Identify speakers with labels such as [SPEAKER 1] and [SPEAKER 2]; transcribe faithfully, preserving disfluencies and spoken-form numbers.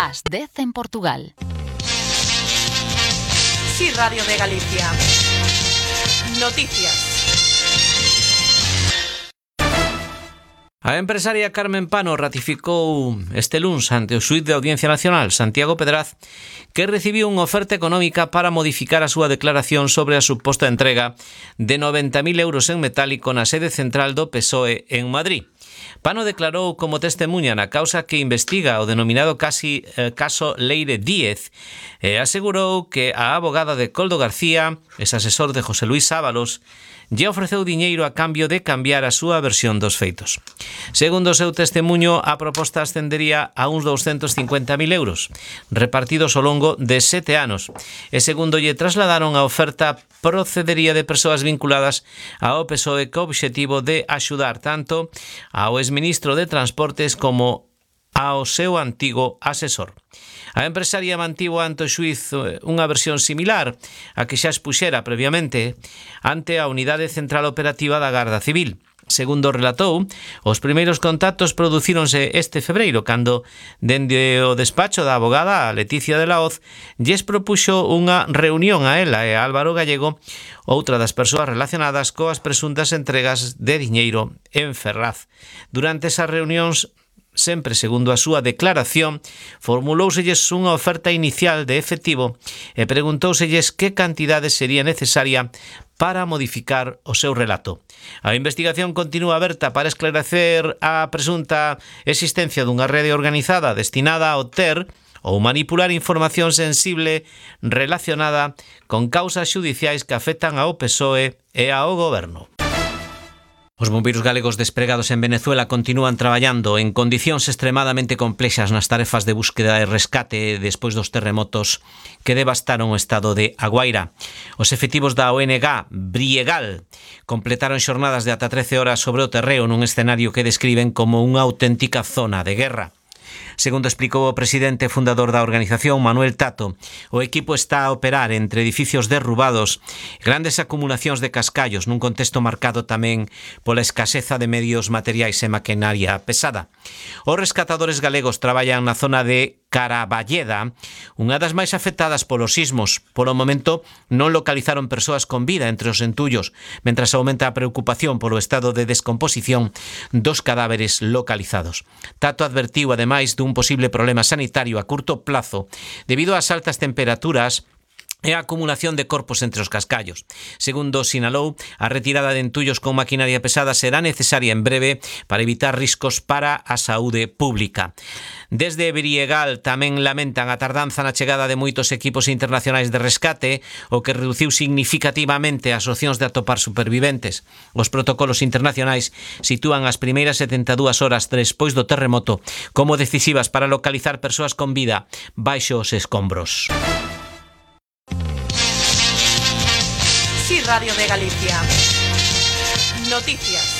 [SPEAKER 1] As dez en Portugal.
[SPEAKER 2] Sí, Radio de Galicia. Noticias.
[SPEAKER 3] A empresaria Carmen Pano ratificou este luns ante o xuíz de Audiencia Nacional, Santiago Pedraz, que recibiu unha oferta económica para modificar a súa declaración sobre a suposta entrega de noventa mil euros en metálico na sede central do P S O E en Madrid. Pano declarou como testemunha na causa que investiga o denominado casi, eh, caso Leire Díez e asegurou que a abogada de Coldo García, ex asesor de José Luís Ábalos, lle ofreceu diñeiro a cambio de cambiar a súa versión dos feitos. Segundo o seu testemunho, a proposta ascendería a uns douscentos cincuenta mil euros, repartidos ao longo de sete anos, e segundo lle trasladaron a oferta procedería de persoas vinculadas ao P S O E co obxectivo de axudar tanto ao exministro de Transportes como ao seu antigo asesor. A empresaria mantivo ante o xuíz unha versión similar a que xa expuxera previamente ante a Unidade Central Operativa da Garda Civil. Segundo relatou, os primeiros contactos producíronse este febreiro, cando, dende o despacho da abogada Leticia de la Hoz, lles propuxo unha reunión a ela e a Álvaro Gallego, outra das persoas relacionadas coas presuntas entregas de diñeiro en Ferraz. Durante esas reunións, sempre segundo a súa declaración, formulóuselles unha oferta inicial de efectivo e preguntóuselles que cantidade sería necesaria para modificar o seu relato. A investigación continúa aberta para esclarecer a presunta existencia dunha rede organizada destinada a obter ou manipular información sensible relacionada con causas xudiciais que afectan ao P S O E e ao goberno. Os bombeiros galegos despregados en Venezuela continúan traballando en condicións extremadamente complexas nas tarefas de búsqueda e rescate despois dos terremotos que devastaron o estado de A Guaira. Os efectivos da O N G Briegal completaron xornadas de ata trece horas sobre o terreo nun escenario que describen como unha auténtica zona de guerra. Segundo explicou o presidente fundador da organización, Manuel Tato, o equipo está a operar entre edificios derrubados e grandes acumulacións de cascallos nun contexto marcado tamén pola escaseza de medios materiais e maquinaria pesada. Os rescatadores galegos traballan na zona de Caraballeda, unha das máis afectadas polos sismos. Polo momento non localizaron persoas con vida entre os entullos, mentras aumenta a preocupación polo estado de descomposición dos cadáveres localizados. Tato advertiu ademais dun posible problema sanitario a curto plazo debido ás altas temperaturas e a acumulación de corpos entre os cascallos. Segundo sinalou, a retirada de entullos con maquinaria pesada será necesaria en breve para evitar riscos para a saúde pública. Desde Briegal tamén lamentan a tardanza na chegada de moitos equipos internacionais de rescate, o que reduciu significativamente as opcións de atopar superviventes. Os protocolos internacionais sitúan as primeiras setenta e dúas horas despois do terremoto como decisivas para localizar persoas con vida baixo os escombros.
[SPEAKER 2] Sí, Radio de Galicia. Noticias.